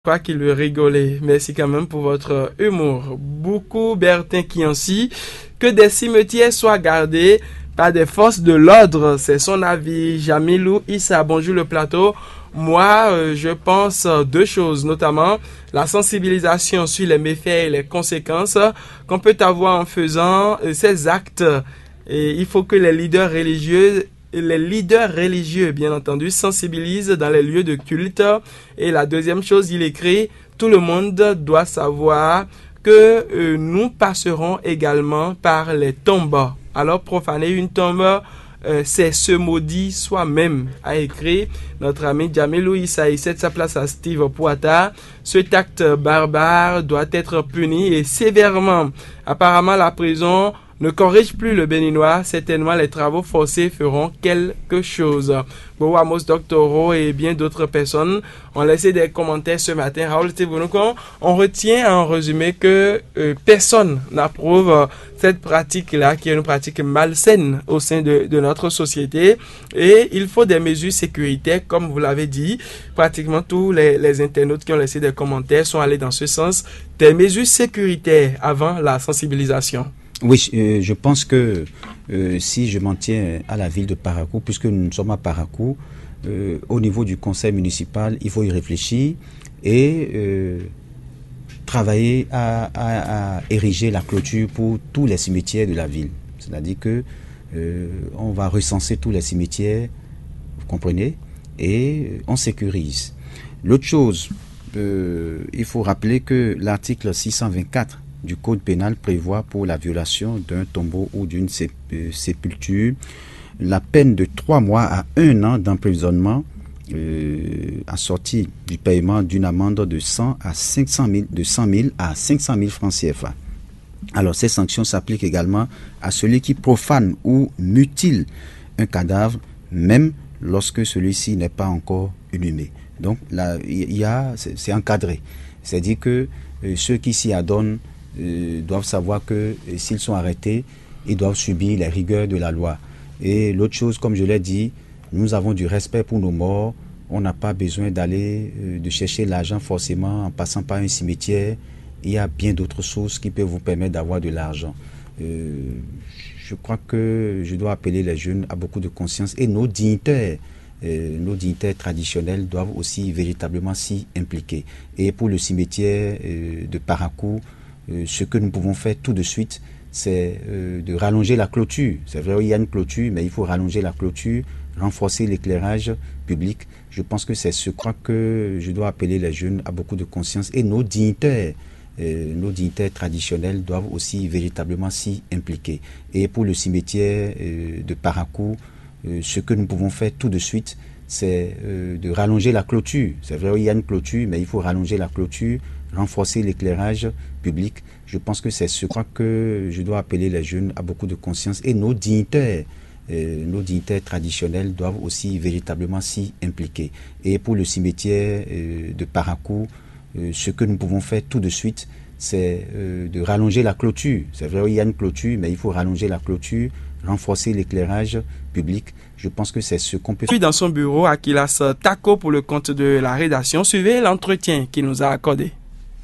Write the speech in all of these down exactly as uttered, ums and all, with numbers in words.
Je crois qu'il rigolait. Merci quand même pour votre humour. Beaucoup Bertin Kianci, que des cimetières soient gardés par des forces de l'ordre. C'est son avis. Jamilou Issa, bonjour le plateau. Moi, euh, je pense deux choses, notamment la sensibilisation sur les méfaits et les conséquences qu'on peut avoir en faisant euh, ces actes. Et il faut que les leaders religieux Les leaders religieux, bien entendu, sensibilisent dans les lieux de culte. Et la deuxième chose, il écrit, tout le monde doit savoir que euh, nous passerons également par les tombes. Alors, profaner une tombe, euh, c'est se maudire soi-même, a écrit notre ami Jamilou Issa. Il cède sa place à Steve Pouata. Cet acte barbare doit être puni et sévèrement. Apparemment, la prison ne corrige plus le béninois, certainement les travaux forcés feront quelque chose. Bobo Amos, Doctoro et bien d'autres personnes ont laissé des commentaires ce matin. Raoul Tebounoukon, on retient en résumé que euh, personne n'approuve euh, cette pratique-là, qui est une pratique malsaine au sein de, de notre société. Et il faut des mesures sécuritaires, comme vous l'avez dit. Pratiquement tous les, les internautes qui ont laissé des commentaires sont allés dans ce sens. Des mesures sécuritaires avant la sensibilisation. Oui, euh, je pense que euh, si je m'en tiens à la ville de Parakou, puisque nous sommes à Parakou, euh, au niveau du conseil municipal, il faut y réfléchir et euh, travailler à, à, à ériger la clôture pour tous les cimetières de la ville. C'est-à-dire que euh, on va recenser tous les cimetières, vous comprenez, et on sécurise. L'autre chose, euh, il faut rappeler que l'article six cent vingt-quatre du code pénal prévoit pour la violation d'un tombeau ou d'une sépulture la peine de trois mois à un an d'emprisonnement euh, assortie du paiement d'une amende de cent à cinq cent mille, de cent mille à cinq cent mille francs C F A. Alors ces sanctions s'appliquent également à celui qui profane ou mutile un cadavre, même lorsque celui-ci n'est pas encore inhumé. Donc là, il y a, c'est encadré. C'est-à-dire que euh, ceux qui s'y adonnent Euh, doivent savoir que euh, s'ils sont arrêtés, ils doivent subir les rigueurs de la loi. Et l'autre chose, comme je l'ai dit, nous avons du respect pour nos morts. On n'a pas besoin d'aller, euh, de chercher l'argent forcément en passant par un cimetière. Il y a bien d'autres choses qui peuvent vous permettre d'avoir de l'argent. Euh, je crois que je dois appeler les jeunes à beaucoup de conscience et nos dignitaires. Euh, nos dignitaires traditionnels doivent aussi véritablement s'y impliquer. Et pour le cimetière euh, de Parakou, Euh, ce que nous pouvons faire tout de suite, c'est euh, de rallonger la clôture. C'est vrai, il y a une clôture, mais il faut rallonger la clôture, renforcer l'éclairage public. Je pense que c'est ce crois que je dois appeler les jeunes à beaucoup de conscience. Et nos dignitaires, euh, nos dignitaires traditionnels doivent aussi véritablement s'y impliquer. Et pour le cimetière euh, de Parakou, euh, ce que nous pouvons faire tout de suite, c'est euh, de rallonger la clôture. C'est vrai, il y a une clôture, mais il faut rallonger la clôture, renforcer l'éclairage public. Je pense que c'est ce crois que je dois appeler les jeunes à beaucoup de conscience. Et nos dignitaires, euh, nos dignitaires traditionnels doivent aussi véritablement s'y impliquer. Et pour le cimetière euh, de Parakou, euh, ce que nous pouvons faire tout de suite, c'est euh, de rallonger la clôture. C'est vrai, il y a une clôture, mais il faut rallonger la clôture, renforcer l'éclairage public. Je pense que c'est ce qu'on peut faire. Puis dans son bureau, Akilas Tako pour le compte de la rédaction. Suivez l'entretien qu'il nous a accordé.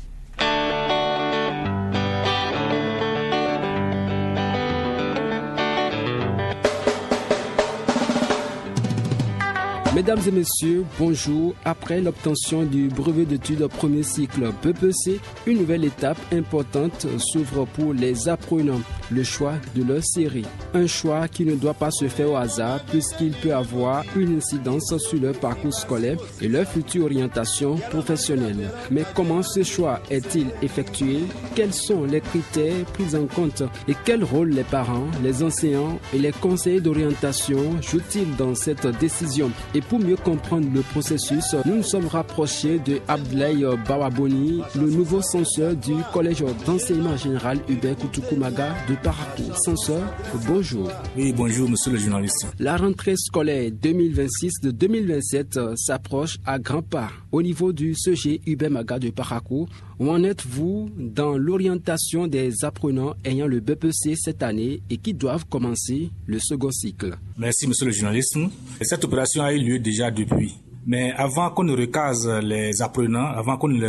Mesdames et messieurs, bonjour. Après l'obtention du brevet d'études premier cycle B P C, une nouvelle étape importante s'ouvre pour les apprenants, le choix de leur série. Un choix qui ne doit pas se faire au hasard puisqu'il peut avoir une incidence sur leur parcours scolaire et leur future orientation professionnelle. Mais comment ce choix est-il effectué? Quels sont les critères pris en compte et quel rôle les parents, les enseignants et les conseillers d'orientation jouent-ils dans cette décision? Et pour mieux comprendre le processus, nous nous sommes rapprochés de Abdoulaye Bawaboni, le nouveau censeur du collège d'enseignement général Hubert Koutoukou-Maga de Parakou. Censeur, bonjour. Oui, bonjour, monsieur le journaliste. La rentrée scolaire deux mille vingt-six deux mille vingt-sept s'approche à grands pas. Au niveau du C G Hubert Maga de Parakou, où en êtes-vous dans l'orientation des apprenants ayant le B P C cette année et qui doivent commencer le second cycle? Merci, monsieur le journaliste. Cette opération a eu lieu déjà depuis. Mais avant qu'on ne recase les apprenants, avant qu'on ne les